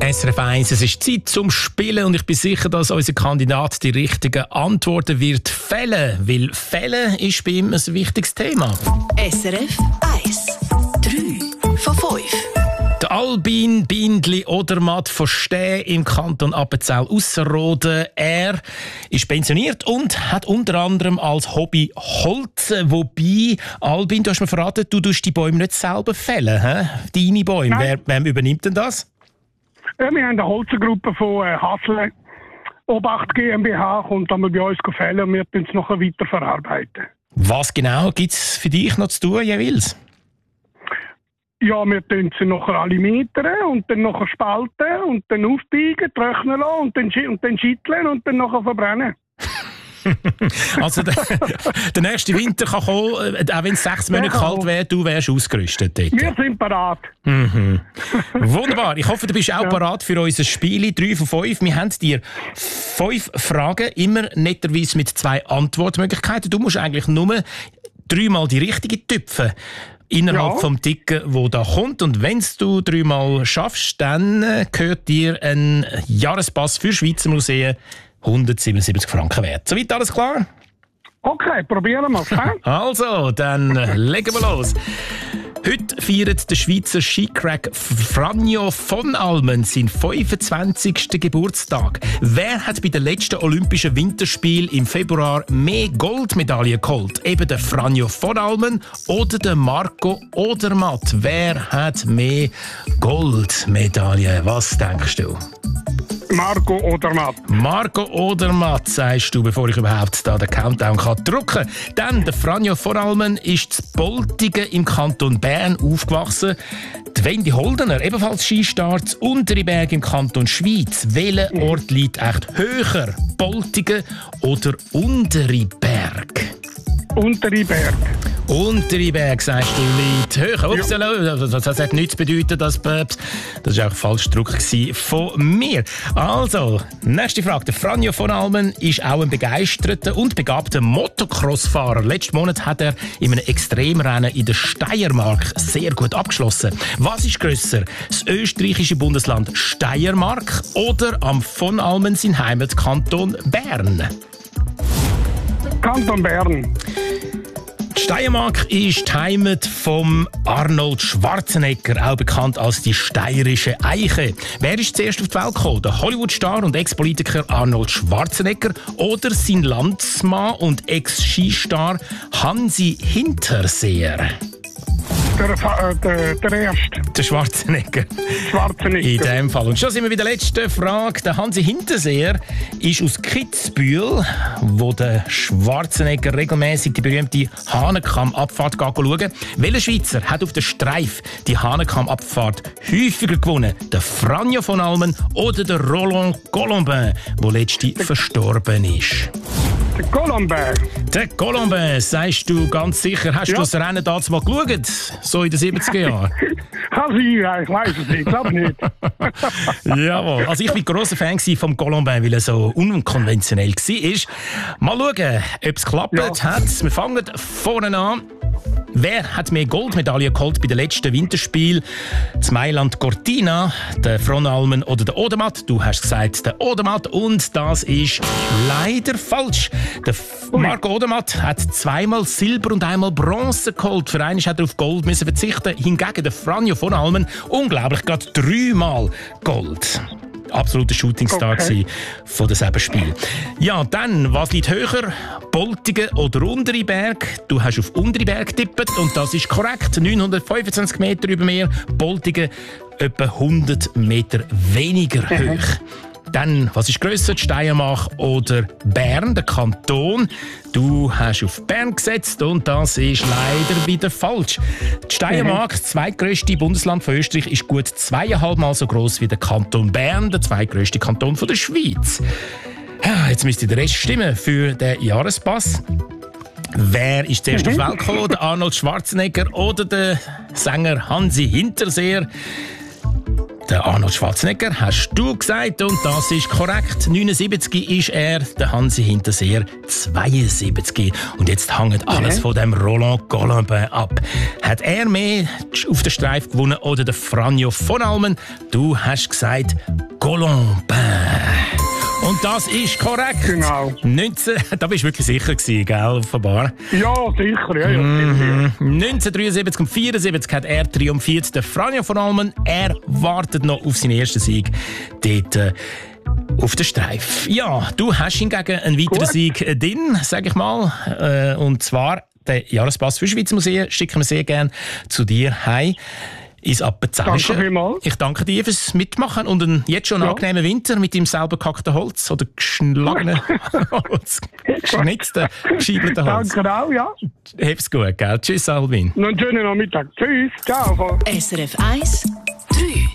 SRF 1, es ist Zeit zum Spielen und ich bin sicher, dass unser Kandidat die richtigen Antworten wird fällen, weil Fällen ist bei ihm ein wichtiges Thema. SRF 1, 3 von 5. Der Albin Bindli Odermatt von Stäh im Kanton Appenzell-Ausserrhoden. Er ist pensioniert und hat unter anderem als Hobby Holzen. Wobei, Albin, du hast mir verraten, du tust die Bäume nicht selber fällen, he? Deine Bäume. Wer übernimmt denn das? Ja, wir haben eine Holzengruppe von Hassel. Obacht GmbH kommt einmal bei uns fällen und wir tun es nachher weiterverarbeiten. Was genau gibt es für dich noch zu tun jeweils? Ja, wir tun sie nachher alle metern und dann nachher spalten und dann aufbiegen, trocknen lassen und dann schütteln und dann nachher verbrennen. Also der nächste Winter kann kommen, auch wenn es 6 Monate kalt wäre, du wärst ausgerüstet dort. Wir sind parat. Wunderbar. Ich hoffe, du bist auch parat für unser Spiel. 3 von 5. Wir haben dir 5 Fragen, immer netterweise mit 2 Antwortmöglichkeiten. Du musst eigentlich nur 3-mal die richtige tüpfen. Innerhalb vom Ticken, wo da kommt. Und wenn du 3-mal schaffst, dann gehört dir ein Jahrespass für Schweizer Museen 177 Franken wert. Soweit alles klar? Okay, probieren wir es. Also, dann legen wir los. Heute feiert der Schweizer Skicrack Franjo von Almen seinen 25. Geburtstag. Wer hat bei den letzten Olympischen Winterspielen im Februar mehr Goldmedaillen geholt? Eben der Franjo von Almen oder der Marco Odermatt? Wer hat mehr Goldmedaillen? Was denkst du? Marco Odermatt. Marco Odermatt, sagst du, bevor ich überhaupt da den Countdown drücken kann. Dann, der Franjo von Almen ist in Boltigen im Kanton Bern aufgewachsen. Die Wendy Holdener, ebenfalls Skistar, zu Unteriberg im Kanton Schweiz. Welcher Ort liegt echt höher? Boltigen oder Unteriberg? Unteriberg. Unteriberg, sagst du, liegt höher. Ups, das hat nichts zu bedeuten, das war auch falsch Druck von mir. Also, nächste Frage. Der Franjo von Almen ist auch ein begeisterter und begabter Motocross-Fahrer. Letzten Monat hat er in einem Extremrennen in der Steiermark sehr gut abgeschlossen. Was ist grösser? Das österreichische Bundesland Steiermark oder am von Almen sein Heimatkanton Bern? Kanton Bern. Die Steiermark ist die Heimat von Arnold Schwarzenegger, auch bekannt als die steirische Eiche. Wer ist zuerst auf die Welt gekommen? Der Hollywood-Star und Ex-Politiker Arnold Schwarzenegger oder sein Landsmann und Ex-Skistar Hansi Hinterseer? Der Erste. Der Schwarzenegger. Schwarzenegger. In dem Fall. Und schon sind wir bei der letzten Frage. Der Hansi Hinterseer ist aus Kitzbühel, wo der Schwarzenegger regelmäßig die berühmte Hahnenkamm-Abfahrt schauen. Welcher Schweizer hat auf der Streif die Hahnenkamm-Abfahrt häufiger gewonnen? Der Franjo von Almen oder der Roland Colombin, der letzte verstorben ist? Der Colombin. Der Colombin, sagst du ganz sicher. Hast du das Rennen damals mal geschaut? So in den 70er Jahren? Kann sein, ich weiss es nicht, glaube nicht. Jawohl. Also ich war grosser Fan vom Colombin, weil er so unkonventionell war. Mal schauen, ob es geklappt hat. Wir fangen vorne an. Wer hat mehr Goldmedaillen geholt bei den letzten Winterspielen? Das Mailand Cortina, der von Almen oder der Odermatt? Du hast gesagt, der Odermatt und das ist leider falsch. Der Marco Odermatt hat 2-mal Silber und 1-mal Bronze geholt. Für einen hat er auf Gold müssen verzichten. Hingegen der Franjo von Almen, unglaublich, gerade 3-mal Gold. Absoluter Shootingstar von diesem Spiel. Ja, dann, was liegt höher? Boltigen oder Unteriberg? Du hast auf Unteriberg getippt und das ist korrekt. 925 Meter über Meer, Boltigen etwa 100 Meter weniger hoch. Dann, was ist grösser, die Steiermark oder Bern, der Kanton? Du hast auf Bern gesetzt und das ist leider wieder falsch. Die Steiermark, das zweitgrösste Bundesland von Österreich, ist gut 2,5 Mal so gross wie der Kanton Bern, der zweitgrösste Kanton von der Schweiz. Ja, jetzt müsste der Rest stimmen für den Jahrespass. Wer ist zuerst auf die Welt gekommen? Der Arnold Schwarzenegger oder der Sänger Hansi Hinterseer? Der Arnold Schwarzenegger hast du gesagt und das ist korrekt. 79 ist er, der Hansi Hinterseer 72. Und jetzt hängt alles von dem Roland Colombin ab. Hat er mehr auf den Streif gewonnen oder der Franjo von Almen? Du hast gesagt Colombin. Und das ist korrekt. Genau. 19, da bist du wirklich sicher gewesen, gell, offenbar. Ja, sicher. Ja, 1973 und 74 hat er triumphiert. Der Franjo von Almen, er wartet noch auf seinen ersten Sieg dort auf den Streif. Ja, du hast hingegen einen weiteren Sieg drin, sage ich mal. Und zwar den Jahrespass für Schweizer Museen schicken wir sehr gerne zu dir heim. Ins Appenzellische. Danke vielmals. Ich danke dir fürs Mitmachen und jetzt schon einen angenehmen Winter mit deinem selber gehackten Holz oder geschlagenen Holz. Geschnitzten, gescheibelten Holz. Danke auch, ja. Hab's gut, gell? Tschüss, Albin. Noch einen schönen Nachmittag. Tschüss. Ciao. SRF 1